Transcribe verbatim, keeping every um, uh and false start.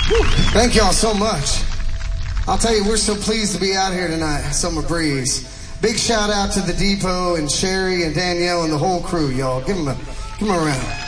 Thank y'all so much. I'll tell you, we're so pleased to be out here tonight, Summer Breeze. Big shout out to the Depot and Sherry and Danielle and the whole crew, y'all. Give them a, give them a round.